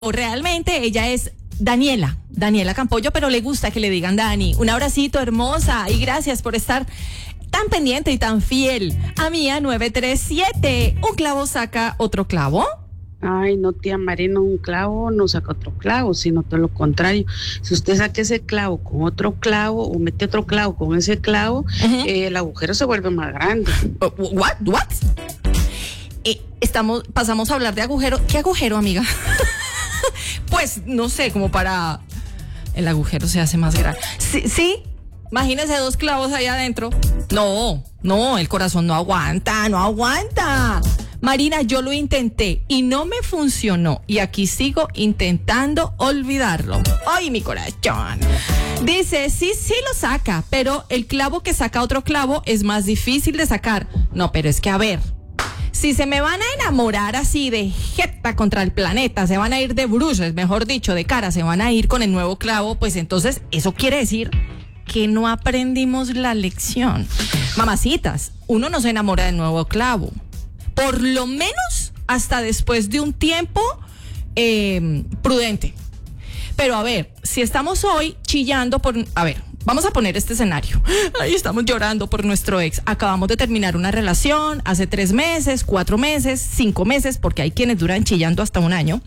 realmente ella es Daniela Campollo, pero le gusta que le digan Dani. Un abracito, hermosa, y gracias por estar tan pendiente y tan fiel a Mía 937. Un clavo saca otro clavo. Ay, no, tía Marina, un clavo no saca otro clavo, sino todo lo contrario. Si usted saca ese clavo con otro clavo o mete otro clavo con ese clavo, el agujero se vuelve más grande. What? Pasamos a hablar de agujero. ¿Qué agujero, amiga? Pues no sé, como para el agujero se hace más grande. Sí. Imagínese 2 clavos ahí adentro. No, el corazón no aguanta. Marina, yo lo intenté y no me funcionó. Y aquí sigo intentando olvidarlo. ¡Ay, mi corazón! Dice, sí lo saca, pero el clavo que saca otro clavo es más difícil de sacar. No, pero es que a ver, si se me van a enamorar así de jeta contra el planeta, se van a ir de bruces, mejor dicho, de cara, se van a ir con el nuevo clavo, pues entonces eso quiere decir que no aprendimos la lección. Mamacitas, uno no se enamora del nuevo clavo. Por lo menos hasta después de un tiempo prudente. Pero a ver, si estamos hoy chillando por... A ver, vamos a poner este escenario. Ahí estamos llorando por nuestro ex. Acabamos de terminar una relación hace 3 meses, 4 meses, 5 meses, porque hay quienes duran chillando hasta un año.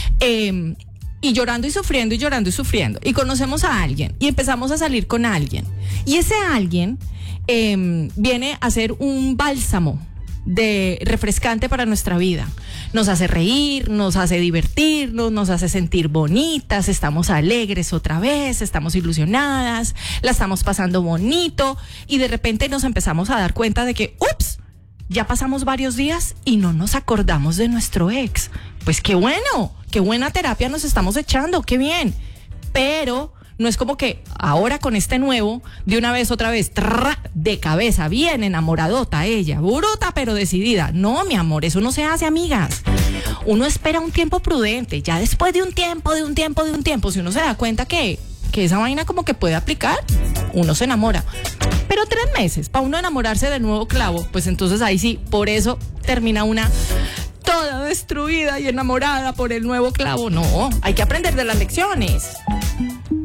Y llorando y sufriendo y llorando y sufriendo. Y conocemos a alguien y empezamos a salir con alguien. Y ese alguien viene a ser un bálsamo de refrescante para nuestra vida. Nos hace reír, nos hace divertirnos, nos hace sentir bonitas, estamos alegres otra vez, estamos ilusionadas, la estamos pasando bonito y de repente nos empezamos a dar cuenta de que, ups, ya pasamos varios días y no nos acordamos de nuestro ex. Pues qué bueno, qué buena terapia nos estamos echando, qué bien. Pero no es como que ahora con este nuevo, de una vez, otra vez, de cabeza, bien enamoradota ella, bruta pero decidida. No, mi amor, eso no se hace, amigas. Uno espera un tiempo prudente, ya después de un tiempo, si uno se da cuenta que esa vaina como que puede aplicar, uno se enamora. Pero 3 meses, para uno enamorarse del nuevo clavo, pues entonces ahí sí, por eso termina una toda destruida y enamorada por el nuevo clavo. No, hay que aprender de las lecciones.